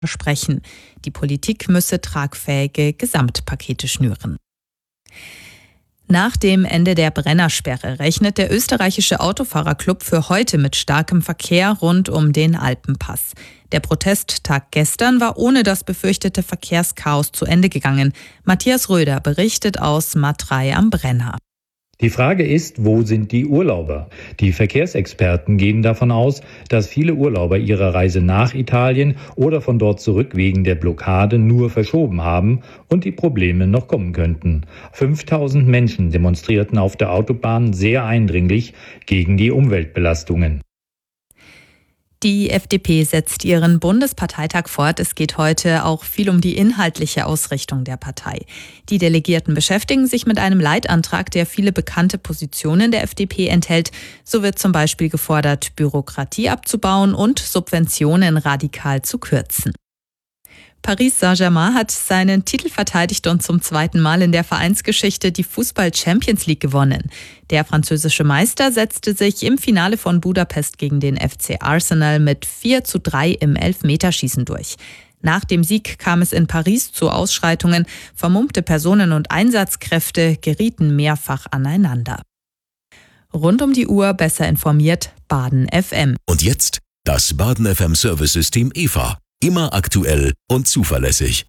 besprechen. Die Politik müsse tragfähige Gesamtpakete schnüren. Nach dem Ende der Brennersperre rechnet der österreichische Autofahrerclub für heute mit starkem Verkehr rund um den Alpenpass. Der Protesttag gestern war ohne das befürchtete Verkehrschaos zu Ende gegangen. Matthias Röder berichtet aus Matrei am Brenner. Die Frage ist, wo sind die Urlauber? Die Verkehrsexperten gehen davon aus, dass viele Urlauber ihre Reise nach Italien oder von dort zurück wegen der Blockade nur verschoben haben und die Probleme noch kommen könnten. 5000 Menschen demonstrierten auf der Autobahn sehr eindringlich gegen die Umweltbelastungen. Die FDP setzt ihren Bundesparteitag fort. Es geht heute auch viel um die inhaltliche Ausrichtung der Partei. Die Delegierten beschäftigen sich mit einem Leitantrag, der viele bekannte Positionen der FDP enthält. So wird zum Beispiel gefordert, Bürokratie abzubauen und Subventionen radikal zu kürzen. Paris Saint-Germain hat seinen Titel verteidigt und zum zweiten Mal in der Vereinsgeschichte die Fußball-Champions League gewonnen. Der französische Meister setzte sich im Finale von Budapest gegen den FC Arsenal mit 4:3 im Elfmeterschießen durch. Nach dem Sieg kam es in Paris zu Ausschreitungen. Vermummte Personen und Einsatzkräfte gerieten mehrfach aneinander. Rund um die Uhr besser informiert, Baden FM. Und jetzt das Baden FM Service-System EVA. Immer aktuell und zuverlässig.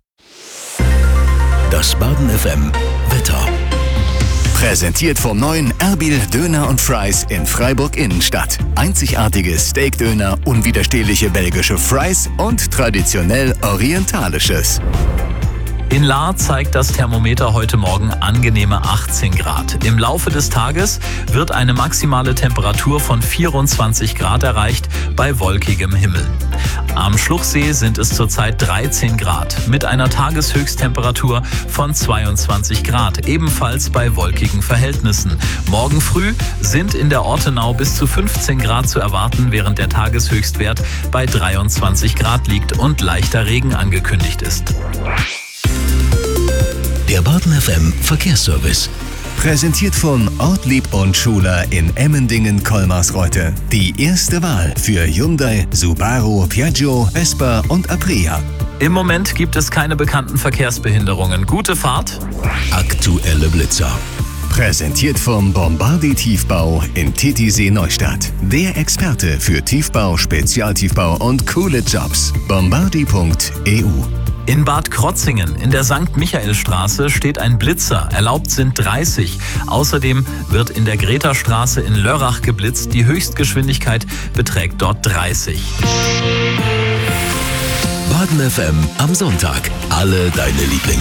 Das Baden FM Wetter. Präsentiert vom neuen Erbil Döner und Fries in Freiburg Innenstadt. Einzigartige Steakdöner, unwiderstehliche belgische Fries und traditionell orientalisches. In Lahr zeigt das Thermometer heute Morgen angenehme 18 Grad. Im Laufe des Tages wird eine maximale Temperatur von 24 Grad erreicht bei wolkigem Himmel. Am Schluchsee sind es zurzeit 13 Grad mit einer Tageshöchsttemperatur von 22 Grad, ebenfalls bei wolkigen Verhältnissen. Morgen früh sind in der Ortenau bis zu 15 Grad zu erwarten, während der Tageshöchstwert bei 23 Grad liegt und leichter Regen angekündigt ist. Der Baden FM Verkehrsservice. Präsentiert von Ortlieb und Schuler in Emmendingen-Kolmarsreuth. Die erste Wahl für Hyundai, Subaru, Piaggio, Vespa und Aprilia. Im Moment gibt es keine bekannten Verkehrsbehinderungen. Gute Fahrt. Aktuelle Blitzer. Präsentiert vom Bombardi Tiefbau in Titisee Neustadt. Der Experte für Tiefbau, Spezialtiefbau und coole Jobs. Bombardi.eu. In Bad Krotzingen in der St. Michaelstraße steht ein Blitzer. Erlaubt sind 30. Außerdem wird in der Greta-Straße in Lörrach geblitzt. Die Höchstgeschwindigkeit beträgt dort 30. Baden FM am Sonntag. Alle deine Lieblings